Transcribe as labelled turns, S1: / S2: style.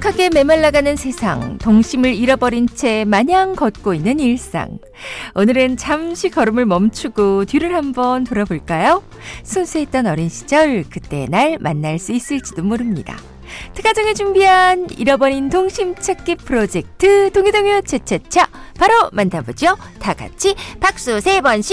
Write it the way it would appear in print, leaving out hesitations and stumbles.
S1: 촉촉하게 메말라가는 세상, 동심을 잃어버린 채 마냥 걷고 있는 일상. 오늘은 잠시 걸음을 멈추고 뒤를 한번 돌아볼까요? 순수했던 어린 시절, 그때의 날 만날 수 있을지도 모릅니다. 특가정에 준비한 잃어버린 동심 찾기 프로젝트 동요동요 차차차 바로 만나보죠. 다 같이 박수 3번씩.